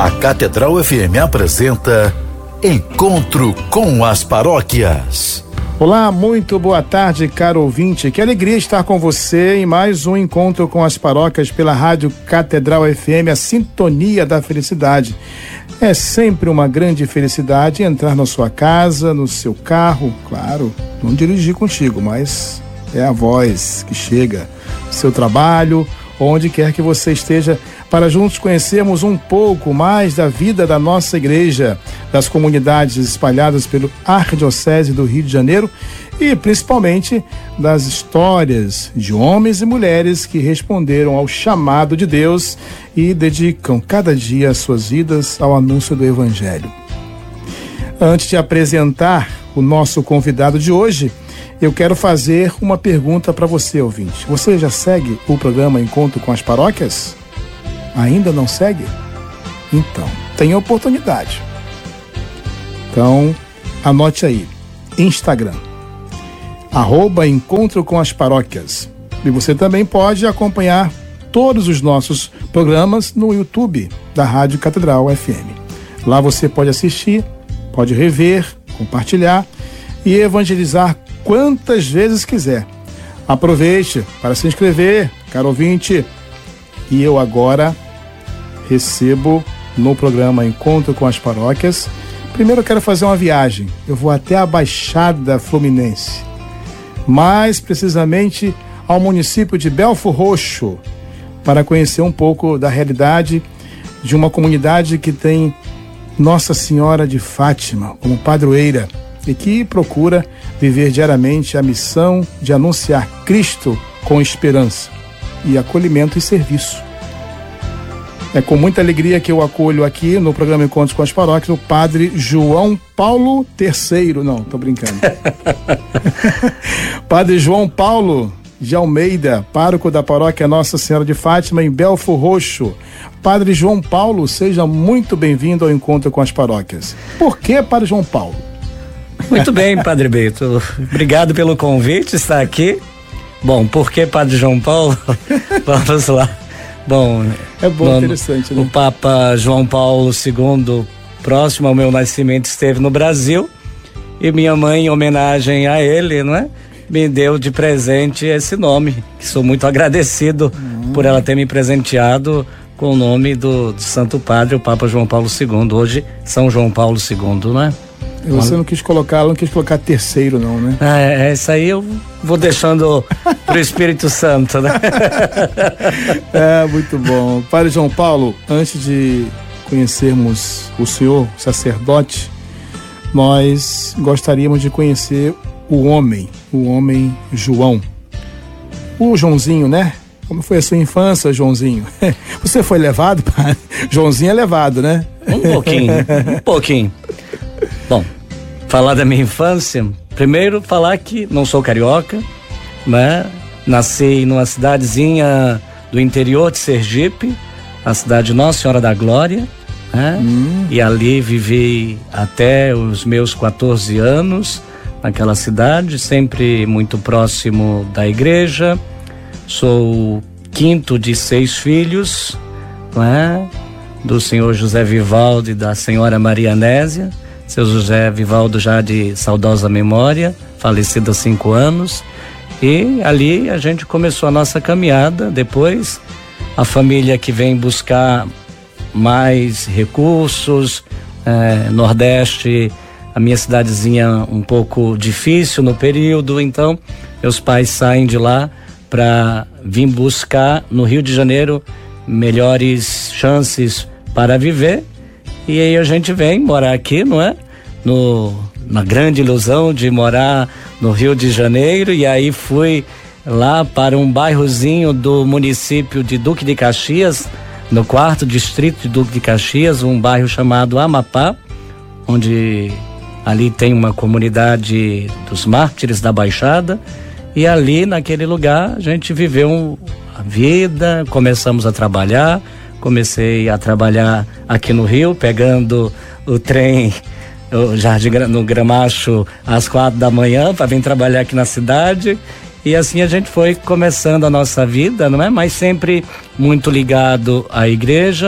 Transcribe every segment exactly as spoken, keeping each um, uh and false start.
A Catedral F M apresenta Encontro com as Paróquias. Olá, muito boa tarde, caro ouvinte. Que alegria estar com você em mais um Encontro com as Paróquias pela Rádio Catedral F M, a sintonia da felicidade. É sempre uma grande felicidade entrar na sua casa, no seu carro, claro, não dirigir contigo, mas é a voz que chega, seu trabalho, onde quer que você esteja, para juntos conhecermos um pouco mais da vida da nossa igreja, das comunidades espalhadas pelo Arquidiocese do Rio de Janeiro e principalmente das histórias de homens e mulheres que responderam ao chamado de Deus e dedicam cada dia as suas vidas ao anúncio do Evangelho. Antes de apresentar o nosso convidado de hoje, eu quero fazer uma pergunta para você, ouvinte. Você já segue o programa Encontro com as Paróquias? Ainda não segue? Então, tem oportunidade. Então, anote aí. Instagram. Arroba Encontro com as Paróquias. E você também pode acompanhar todos os nossos programas no YouTube da Rádio Catedral F M. Lá você pode assistir, pode rever, compartilhar e evangelizar quantas vezes quiser. Aproveite para se inscrever, caro ouvinte. E eu agora recebo no programa Encontro com as Paróquias. Primeiro eu quero fazer uma viagem. Eu vou até a Baixada Fluminense, mais precisamente ao município de Belfor Roxo, para conhecer um pouco da realidade de uma comunidade que tem Nossa Senhora de Fátima como padroeira e que procura viver diariamente a missão de anunciar Cristo com esperança e acolhimento e serviço. É com muita alegria que eu acolho aqui no programa Encontros com as Paróquias o padre João Paulo terceiro. Não, tô brincando. Padre João Paulo de Almeida, pároco da paróquia Nossa Senhora de Fátima em Belfor Roxo. Padre João Paulo, seja muito bem-vindo ao Encontro com as Paróquias. Por que Padre João Paulo? Muito bem, Padre Beto. Obrigado pelo convite, estar aqui. Bom, por que Padre João Paulo? Vamos lá. Bom, é bom, no, interessante, né? O Papa João Paulo segundo, próximo ao meu nascimento, esteve no Brasil e minha mãe, em homenagem a ele, não é? Me deu de presente esse nome, que sou muito agradecido hum. por ela ter me presenteado com o nome do, do Santo Padre, o Papa João Paulo segundo, hoje São João Paulo segundo, não é? Você não quis colocar, não quis colocar terceiro, não, né? Ah, é, isso aí eu vou deixando pro Espírito Santo, né? É, muito bom. Padre João Paulo, antes de conhecermos o senhor sacerdote, nós gostaríamos de conhecer o homem, o homem João. O Joãozinho, né? Como foi a sua infância, Joãozinho? Você foi levado, padre? Joãozinho é levado, né? Um pouquinho, um pouquinho. Bom, falar da minha infância, primeiro falar que não sou carioca, né? Nasci numa cidadezinha do interior de Sergipe, a cidade Nossa Senhora da Glória, né? Hum. E ali vivi até os meus quatorze anos, naquela cidade, sempre muito próximo da igreja. Sou o quinto de seis filhos, né? Do senhor José Vivaldo e da senhora Maria Nésia. Seu José Vivaldo já de saudosa memória, falecido há cinco anos. E ali a gente começou a nossa caminhada. Depois a família que vem buscar mais recursos, é, Nordeste, a minha cidadezinha um pouco difícil no período, então meus pais saem de lá para vir buscar no Rio de Janeiro melhores chances para viver. E aí a gente vem morar aqui, não é? No, na grande ilusão de morar no Rio de Janeiro, e aí fui lá para um bairrozinho do município de Duque de Caxias, no quarto distrito de Duque de Caxias, um bairro chamado Amapá, onde ali tem uma comunidade dos mártires da Baixada, e ali naquele lugar a gente viveu a vida, começamos a trabalhar. Comecei a trabalhar aqui no Rio, pegando o trem o Jardim no Gramacho às quatro da manhã para vir trabalhar aqui na cidade. E assim a gente foi começando a nossa vida, não é? Mas sempre muito ligado à igreja,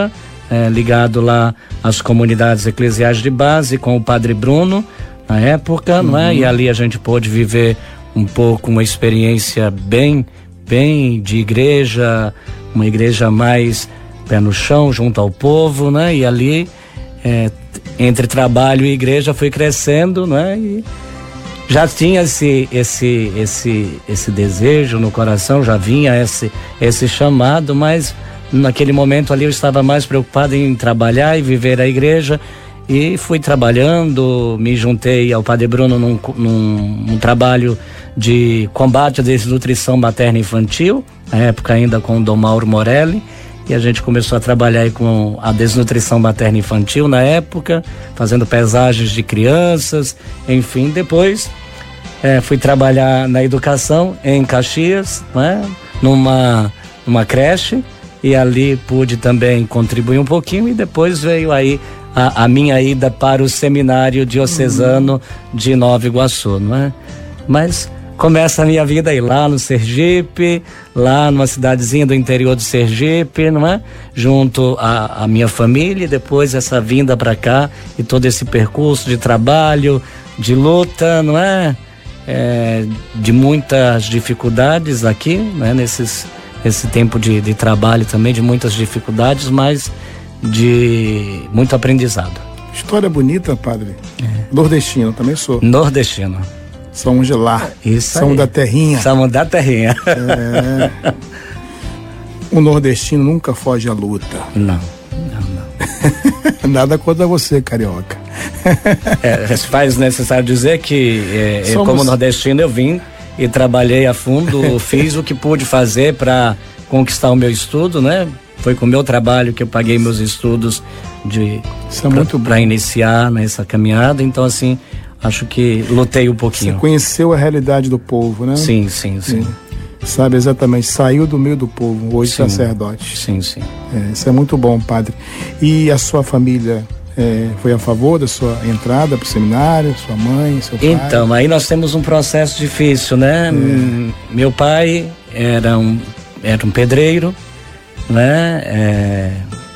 é, ligado lá às comunidades eclesiais de base com o Padre Bruno na época, uhum. não é? E ali a gente pôde viver um pouco uma experiência bem, bem de igreja, uma igreja mais pé no chão, junto ao povo, né? E ali, é, entre trabalho e igreja, fui crescendo, né? E já tinha esse, esse, esse, esse desejo no coração, já vinha esse, esse chamado, mas naquele momento ali eu estava mais preocupado em trabalhar e viver a igreja, e fui trabalhando, me juntei ao Padre Bruno num, num, num trabalho de combate à desnutrição materna infantil, na época ainda com o Dom Mauro Morelli, e a gente começou a trabalhar aí com a desnutrição materna infantil na época, fazendo pesagens de crianças, enfim. Depois é, fui trabalhar na educação em Caxias, né, numa, numa creche, e ali pude também contribuir um pouquinho, e depois veio aí a, a minha ida para o seminário diocesano uhum. de Nova Iguaçu, não é? Mas começa a minha vida aí lá no Sergipe, lá numa cidadezinha do interior do Sergipe, não é? Junto à, à minha família, e depois essa vinda para cá e todo esse percurso de trabalho, de luta, não é? É, de muitas dificuldades aqui, né? Nesses, esse tempo de, de trabalho também, de muitas dificuldades, mas de muito aprendizado. História bonita, padre. É. Nordestino, também sou. Nordestino. Somos de lá. Isso Somos aí. da terrinha. Somos da terrinha. É. O nordestino nunca foge à luta. Não, não, não. Nada contra você, carioca. É, faz necessário dizer que é, Somos... eu, como nordestino, eu vim e trabalhei a fundo, fiz o que pude fazer para conquistar o meu estudo, né? Foi com o meu trabalho que eu paguei meus estudos de para iniciar nessa caminhada. Então, assim, acho que lutei um pouquinho. Você conheceu a realidade do povo, né? Sim, sim, sim. sim. Sabe exatamente, saiu do meio do povo, hoje sim, sacerdote. Sim, sim. É, isso é muito bom, padre. E a sua família é, foi a favor da sua entrada para o seminário, sua mãe, seu pai? Então, aí nós temos um processo difícil, né? É. Meu pai era um, era um pedreiro, né? É,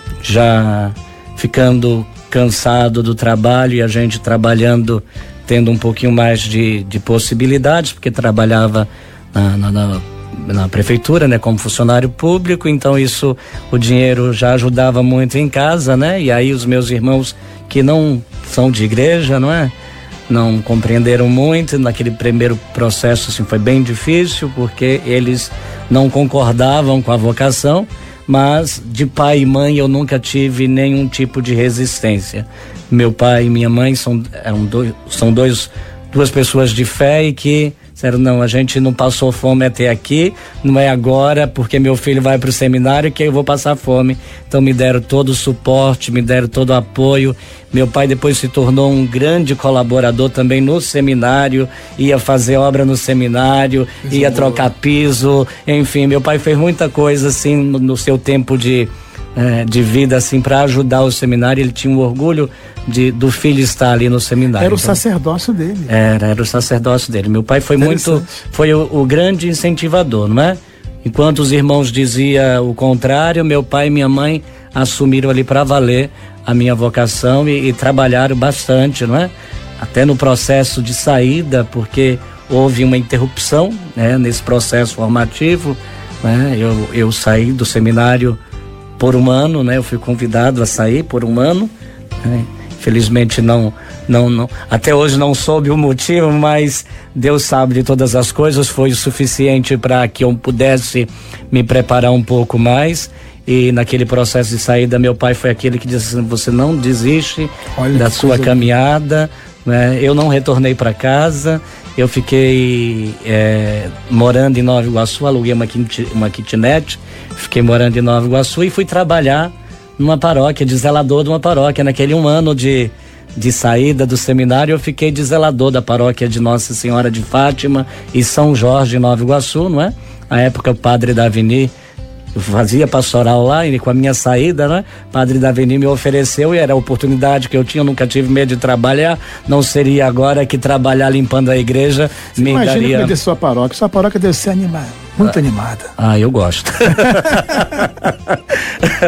já ficando cansado do trabalho, e a gente trabalhando, tendo um pouquinho mais de, de possibilidades, porque trabalhava na, na, na, na prefeitura, né, como funcionário público. Então isso, o dinheiro já ajudava muito em casa, né? E aí os meus irmãos, que não são de igreja, não é? Não compreenderam muito. Naquele primeiro processo, assim, foi bem difícil, porque eles não concordavam com a vocação, mas de pai e mãe eu nunca tive nenhum tipo de resistência. Meu pai e minha mãe são, eram dois, são dois, duas pessoas de fé, e que disseram, não, a gente não passou fome até aqui, não é agora porque meu filho vai para o seminário que eu vou passar fome. Então me deram todo o suporte, me deram todo o apoio. Meu pai depois se tornou um grande colaborador também no seminário, ia fazer obra no seminário, Isso ia trocar piso, enfim, meu pai fez muita coisa assim no, no seu tempo de, eh, de vida, assim, para ajudar o seminário. Ele tinha um orgulho de, do filho estar ali no seminário. Era o então, sacerdócio dele. Era, era o sacerdócio dele. Meu pai foi muito, foi o, o grande incentivador, não é? Enquanto os irmãos diziam o contrário, meu pai e minha mãe assumiram ali para valer a minha vocação, e, e trabalharam bastante, não é? Até no processo de saída, porque houve uma interrupção, né, nesse processo formativo, né? Eu, eu saí do seminário por um ano, né? Eu fui convidado a sair por um ano, né? Infelizmente não, não, não, até hoje não soube o motivo, mas Deus sabe de todas as coisas, foi o suficiente para que eu pudesse me preparar um pouco mais. E naquele processo de saída, meu pai foi aquele que disse assim, você não desiste Olha da sua caminhada, né? Eu não retornei para casa, eu fiquei é, morando em Nova Iguaçu, aluguei uma, uma kitnet, fiquei morando em Nova Iguaçu e fui trabalhar numa paróquia, de zelador de uma paróquia. Naquele um ano de, de saída do seminário, eu fiquei de zelador da paróquia de Nossa Senhora de Fátima e São Jorge, em Nova Iguaçu, não é? Na época, o padre Davini, eu fazia pastoral lá, e com a minha saída, né? Padre Davini me ofereceu, e era a oportunidade que eu tinha, eu nunca tive medo de trabalhar, não seria agora que trabalhar limpando a igreja Você me imagina daria... Imagina sua paróquia, sua paróquia deve ser animada, muito ah, animada. Ah, eu gosto.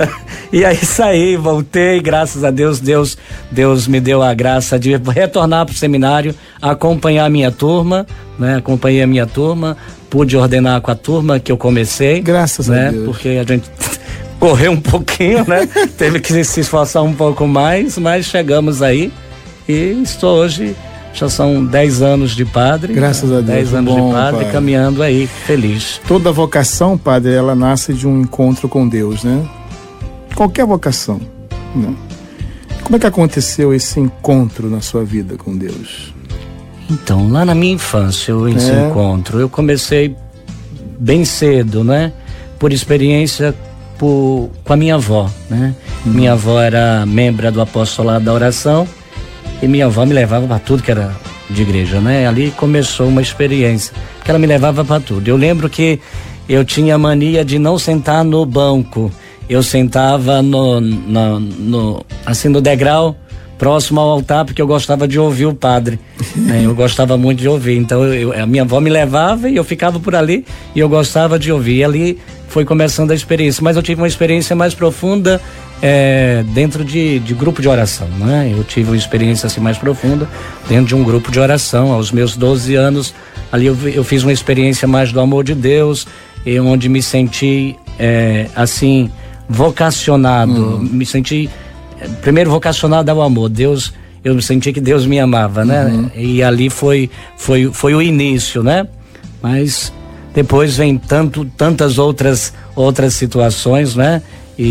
E aí saí, voltei, graças a Deus, Deus, Deus me deu a graça de retornar para o seminário, acompanhar a minha turma, né? Acompanhei a minha turma, pude ordenar com a turma que eu comecei. Graças né? a Deus. Porque a gente correu um pouquinho, né? Teve que se esforçar um pouco mais, mas chegamos aí e estou hoje, já são dez anos de padre. Graças a Deus. dez anos bom, de padre, padre, caminhando aí, feliz. Toda vocação, padre, ela nasce de um encontro com Deus, né? Qualquer vocação, né? Como é que aconteceu esse encontro na sua vida com Deus? Então, lá na minha infância, esse É. encontro, eu comecei bem cedo, né? Por experiência por, com a minha avó, né? Uhum. Minha avó era membro do apostolado da oração e minha avó me levava para tudo que era de igreja, né? Ali começou uma experiência, porque ela me levava para tudo. Eu lembro que eu tinha mania de não sentar no banco, eu sentava no, no, no assim, no degrau próximo ao altar, porque eu gostava de ouvir o padre, né? Eu gostava muito de ouvir, então eu, eu, a minha avó me levava e eu ficava por ali e eu gostava de ouvir, e ali foi começando a experiência, mas eu tive uma experiência mais profunda é, dentro de, de grupo de oração, né? Eu tive uma experiência assim mais profunda dentro de um grupo de oração, aos meus doze anos, ali eu, eu fiz uma experiência mais do amor de Deus, e onde me senti é, assim, vocacionado, hum. me senti primeiro vocacionado ao amor. Deus, eu senti que Deus me amava, né? Uhum. E ali foi, foi, foi o início, né? Mas depois vem tanto, tantas outras, outras situações, né? E,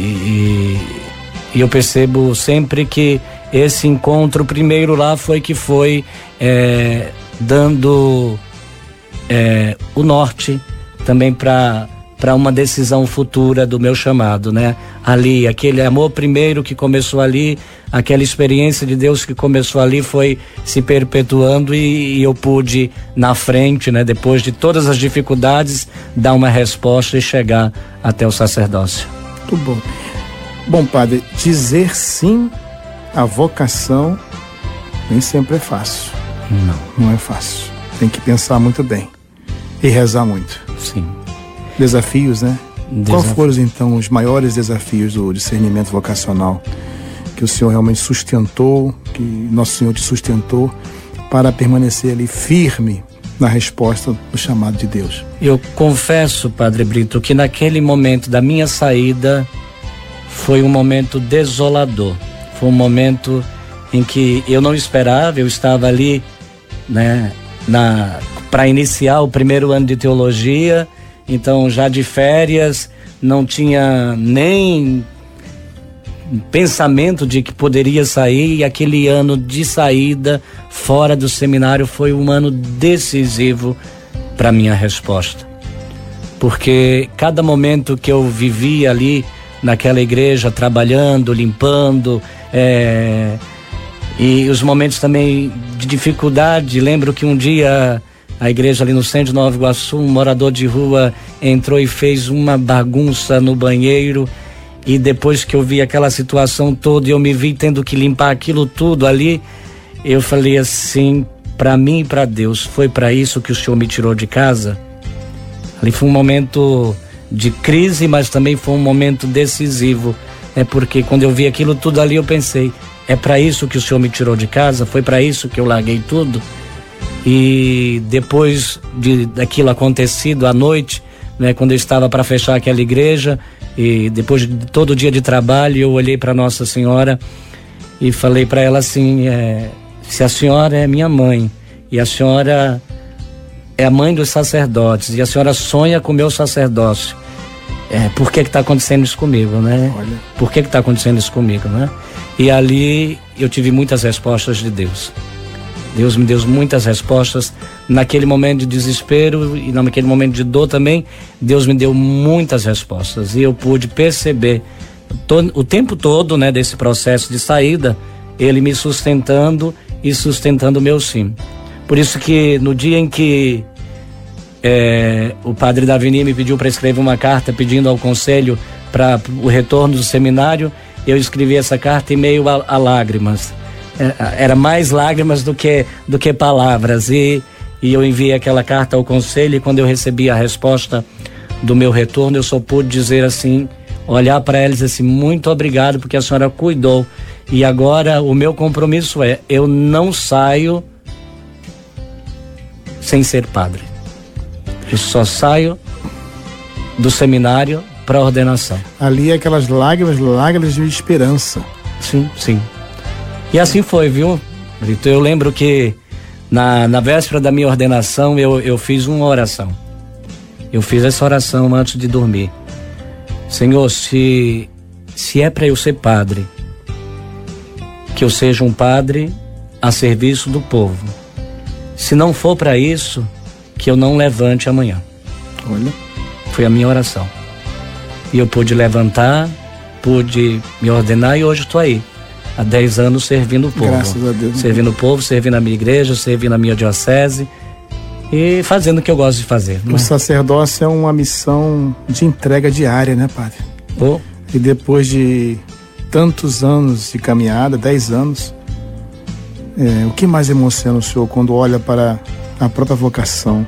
e, e eu percebo sempre que esse encontro primeiro lá foi que foi é, dando é, o norte também para para uma decisão futura do meu chamado, né? Ali, aquele amor primeiro que começou ali, aquela experiência de Deus que começou ali foi se perpetuando e, e eu pude na frente, né? Depois de todas as dificuldades, dar uma resposta e chegar até o sacerdócio. Muito bom. Bom, padre, dizer sim à vocação nem sempre é fácil. Não. Não é fácil. Tem que pensar muito bem e rezar muito. Sim. Desafios, né? Desaf... Qual foram então os maiores desafios do discernimento vocacional que o Senhor realmente sustentou, que Nosso Senhor te sustentou para permanecer ali firme na resposta do chamado de Deus? Eu confesso, Padre Brito, que naquele momento da minha saída foi um momento desolador. Foi um momento em que eu não esperava, eu estava ali, né, na para iniciar o primeiro ano de teologia. Então, já de férias, não tinha nem pensamento de que poderia sair, e aquele ano de saída fora do seminário foi um ano decisivo para minha resposta. Porque cada momento que eu vivia ali naquela igreja, trabalhando, limpando, é, e os momentos também de dificuldade, lembro que um dia a igreja ali no centro de Nova Iguaçu, um morador de rua entrou e fez uma bagunça no banheiro, e depois que eu vi aquela situação toda e eu me vi tendo que limpar aquilo tudo ali, eu falei assim, para mim e para Deus, foi para isso que o Senhor me tirou de casa? Ali foi um momento de crise, mas também foi um momento decisivo, é porque quando eu vi aquilo tudo ali eu pensei, é para isso que o Senhor me tirou de casa? Foi para isso que eu larguei tudo? E depois de daquilo acontecido à noite, né, quando eu estava para fechar aquela igreja, e depois de todo o dia de trabalho, eu olhei para Nossa Senhora e falei para ela assim, é, se a senhora é minha mãe e a senhora é a mãe dos sacerdotes e a senhora sonha com o meu sacerdócio, é, por que que tá acontecendo isso comigo, né? Olha. Por que que tá acontecendo isso comigo, né? E ali eu tive muitas respostas de Deus. Deus me deu muitas respostas naquele momento de desespero e naquele momento de dor também. Deus me deu muitas respostas e eu pude perceber to, o tempo todo, né, desse processo de saída, Ele me sustentando e sustentando o meu sim. Por isso que no dia em que é, o padre Davini me pediu para escrever uma carta pedindo ao conselho para o retorno do seminário, eu escrevi essa carta em meio a, a lágrimas. Era mais lágrimas do que, do que palavras, e, e eu enviei aquela carta ao conselho, e quando eu recebi a resposta do meu retorno, eu só pude dizer assim, olhar para ela e dizer assim, muito obrigado porque a senhora cuidou. E agora o meu compromisso é, eu não saio sem ser padre. Eu só saio do seminário para a ordenação. Ali aquelas lágrimas, lágrimas de esperança. Sim, sim. E assim foi, viu, Brito? Eu lembro que na, na véspera da minha ordenação eu, eu fiz uma oração. Eu fiz essa oração antes de dormir. Senhor, se, se é para eu ser padre, que eu seja um padre a serviço do povo. Se não for para isso, que eu não levante amanhã. Olha. Foi a minha oração. E eu pude levantar, pude me ordenar e hoje estou aí. Há dez anos servindo o povo. Graças a Deus. Servindo o povo, servindo a minha igreja, servindo a minha diocese e fazendo o que eu gosto de fazer. O sacerdócio é uma missão de entrega diária, né, padre? Oh. E depois de tantos anos de caminhada, dez anos, é, o que mais emociona o senhor quando olha para a própria vocação?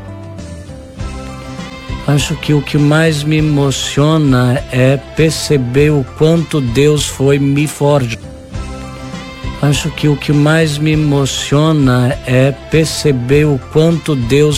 Acho que o que mais me emociona é perceber o quanto Deus foi me forjando. Acho que o que mais me emociona é perceber o quanto Deus